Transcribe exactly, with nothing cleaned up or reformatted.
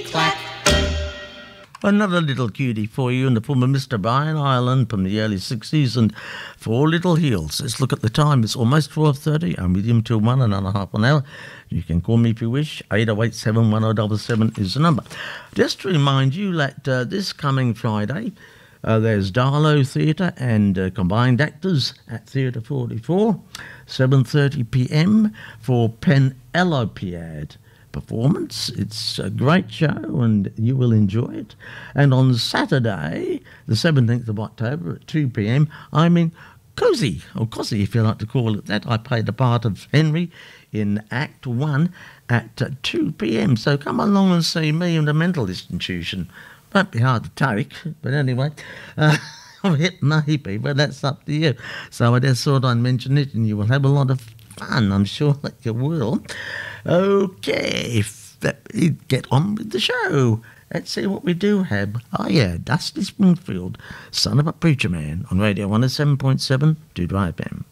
clack. Another little cutie for you in the form of Mister Brian Ireland from the early sixties and Four Little Heels. Let's look at the time. It's almost four thirty. I'm with you until one and a half an hour. You can call me if you wish. eight oh eight, seven one oh seven seven is the number. Just to remind you that uh, this coming Friday, uh, there's Darlow Theatre and uh, Combined Actors at Theatre forty-four, seven thirty p m for Penelopiad performance. It's a great show and you will enjoy it. And on Saturday, the seventeenth of October at two p m, I'm in Cosy, or Cosy if you like to call it that. I play the part of Henry in Act one at uh, two p m. So come along and see me in the mental institution. Won't be hard to take, but anyway, uh, it may be, but that's up to you. So I just thought I'd mention it and you will have a lot of fun. I'm sure that you will. Okay, get on with the show. Let's see what we do have. Oh yeah, Dusty Springfield, Son of a Preacher Man, on Radio one oh seven point seven Doodle F M.